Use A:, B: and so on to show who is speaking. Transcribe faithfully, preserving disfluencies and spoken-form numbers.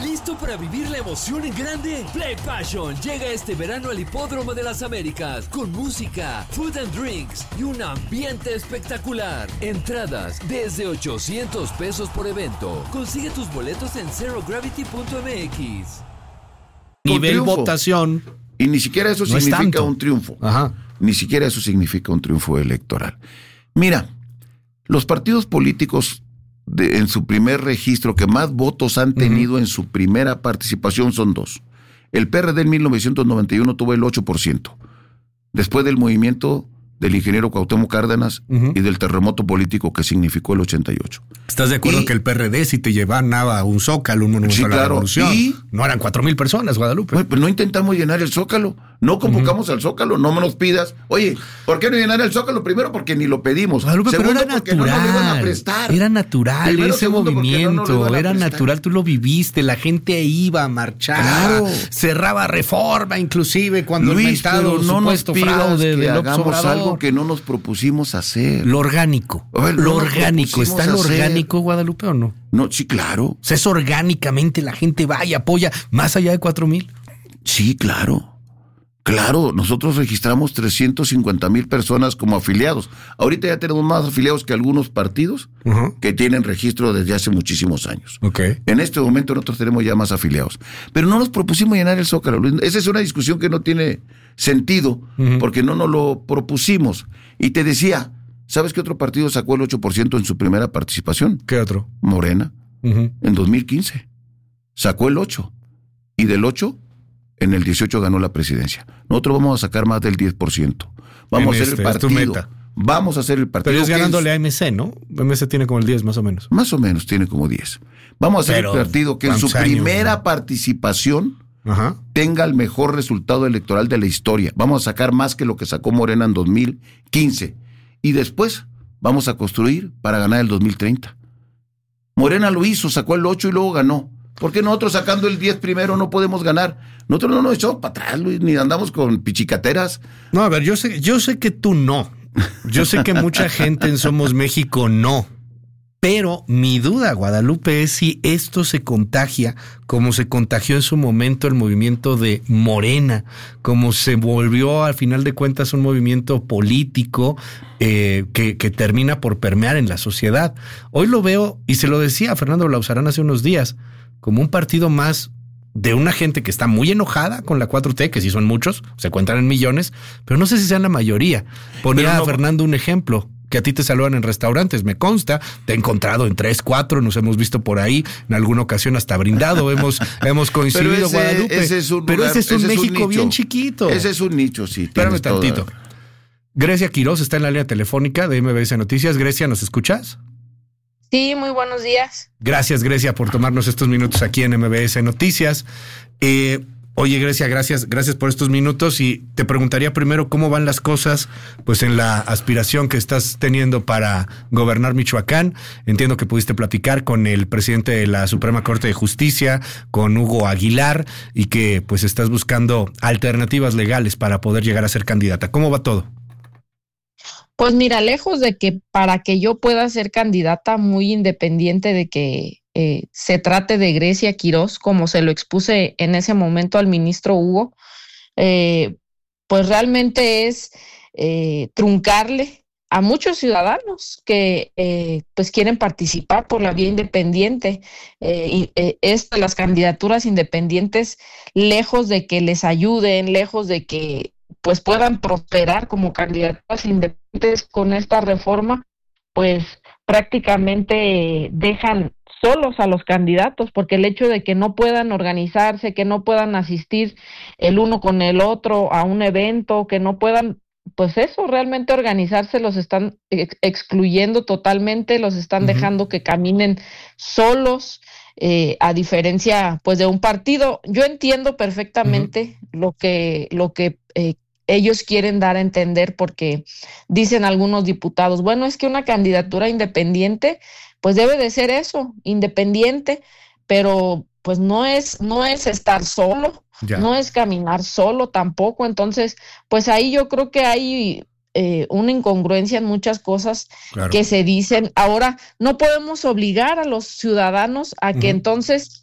A: ¿Listo para vivir la emoción en grande? Play Passion llega este verano al Hipódromo de las Américas con música, food and drinks y un ambiente espectacular. Entradas desde ochocientos pesos por evento. Consigue tus boletos en zero gravity punto m x.
B: Nivel votación.
C: Y ni siquiera eso
B: no
C: significa un triunfo.
B: Ajá.
C: Ni siquiera eso significa un triunfo electoral. Mira, los partidos políticos de, en su primer registro que más votos han tenido uh-huh. en su primera participación son dos. El P R D en mil novecientos noventa y uno tuvo el ocho por ciento. Después del movimiento del ingeniero Cuauhtémoc Cárdenas uh-huh. y del terremoto político que significó el ochenta y ocho.
B: ¿Estás de acuerdo y, que el P R D si te llevaba un Zócalo, un monumento sí, a la claro. revolución? Y, no eran cuatro mil personas, Guadalupe.
C: Oye, pues no intentamos llenar el Zócalo. No convocamos uh-huh. al Zócalo, no me nos pidas. Oye, ¿por qué no llenar el Zócalo? Primero, porque ni lo pedimos.
B: Guadalupe,
C: segundo,
B: pero era
C: porque
B: natural.
C: no nos iban a prestar.
B: Era natural Primero, ese segundo, movimiento. No no era natural, tú lo viviste. La gente iba a marchar. Claro. Cerraba Reforma, inclusive, cuando
C: Luis,
B: el mentado
C: no
B: supuesto
C: nos
B: fraude de López
C: Obrador. Algo que no nos propusimos hacer.
B: Lo orgánico. Ver, lo no orgánico. ¿Está lo orgánico, Guadalupe, o no?
C: No, sí, claro.
B: O sea, es orgánicamente, la gente va y apoya más allá de cuatro mil.
C: Sí, claro. Claro, nosotros registramos trescientos cincuenta mil personas como afiliados. Ahorita ya tenemos más afiliados que algunos partidos uh-huh. que tienen registro desde hace muchísimos años.
B: Okay.
C: En este momento nosotros tenemos ya más afiliados. Pero no nos propusimos llenar el Zócalo. Esa es una discusión que no tiene sentido uh-huh. porque no nos lo propusimos. Y te decía, ¿sabes qué otro partido sacó el ocho por ciento en su primera participación?
B: ¿Qué otro?
C: Morena.
B: Uh-huh.
C: En dos mil quince. Sacó el ocho. Y del ocho... en el dieciocho ganó la presidencia. Nosotros vamos a sacar más del diez por ciento. Vamos en a hacer este, el partido. Es tu meta. Vamos a hacer el partido.
B: Pero es ganándole es... a M C, ¿no? M C tiene como el diez más o menos.
C: Más o menos tiene como diez. Vamos a hacer Pero, el partido que en su primera años, ¿no? participación Ajá. tenga el mejor resultado electoral de la historia. Vamos a sacar más que lo que sacó Morena en dos mil quince. Y después vamos a construir para ganar el dos mil treinta. Morena lo hizo, sacó el ocho y luego ganó. ¿Por qué nosotros sacando el diez primero no podemos ganar? Nosotros no nos echamos para atrás, Luis, ni andamos con pichicateras.
B: No, a ver, yo sé, yo sé que tú no. Yo sé que mucha gente en Somos México no. Pero mi duda, Guadalupe, es si esto se contagia como se contagió en su momento el movimiento de Morena, como se volvió al final de cuentas un movimiento político eh, que, que termina por permear en la sociedad. Hoy lo veo, y se lo decía a Fernando Lauzarán hace unos días, como un partido más de una gente que está muy enojada con la cuatro T, que sí son muchos, se cuentan en millones, pero no sé si sean la mayoría. Ponía no, a Fernando un ejemplo, que a ti te saludan en restaurantes, me consta, te he encontrado en tres, cuatro, nos hemos visto por ahí, en alguna ocasión hasta brindado, hemos, hemos coincidido, pero ese, Guadalupe. Ese es un pero lugar, ese es un ese México es un bien chiquito.
C: Ese es un nicho, sí.
B: Espérame tantito. Toda... Grecia Quiroz está en la línea telefónica de M B S Noticias. Grecia, ¿nos escuchas?
D: Sí, muy buenos días.
B: Gracias, Grecia, por tomarnos estos minutos aquí en M B S Noticias. Eh, oye, Grecia, gracias, gracias por estos minutos y te preguntaría primero cómo van las cosas pues en la aspiración que estás teniendo para gobernar Michoacán. Entiendo que pudiste platicar con el presidente de la Suprema Corte de Justicia, con Hugo Aguilar, y que pues estás buscando alternativas legales para poder llegar a ser candidata. ¿Cómo va todo?
D: Pues mira, lejos de que para que yo pueda ser candidata, muy independiente de que eh, se trate de Grecia Quiroz, como se lo expuse en ese momento al ministro Hugo, eh, pues realmente es eh, truncarle a muchos ciudadanos que eh, pues quieren participar por la vía independiente. Eh, y eh, estas, las candidaturas independientes, lejos de que les ayuden, lejos de que pues puedan prosperar como candidaturas independientes con esta reforma, pues prácticamente dejan solos a los candidatos, porque el hecho de que no puedan organizarse, que no puedan asistir el uno con el otro a un evento, que no puedan, pues eso, realmente organizarse, los están ex- excluyendo totalmente, los están uh-huh. dejando que caminen solos, eh, a diferencia pues de un partido. Yo entiendo perfectamente uh-huh. lo que, lo que eh, ellos quieren dar a entender, porque dicen algunos diputados, bueno, es que una candidatura independiente, pues debe de ser eso, independiente, pero pues no es, no es estar solo, ya. no es caminar solo tampoco. Entonces, pues ahí yo creo que hay eh, una incongruencia en muchas cosas claro. que se dicen. Ahora, no podemos obligar a los ciudadanos a que uh-huh. entonces